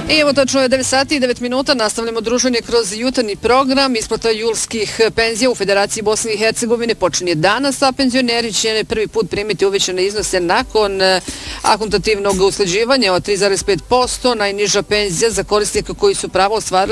I evo tačno je 9 sati i 9 minuta, nastavljamo druženje kroz jutarnji program. Isplata julskih penzija u Federaciji Bosne i Hercegovine počinje danas, a penzioneri će prvi put primiti uvećane iznose nakon akontativnog usklađivanja od 3,5%. Najniža penzija za korisnika koji su pravo ostvarili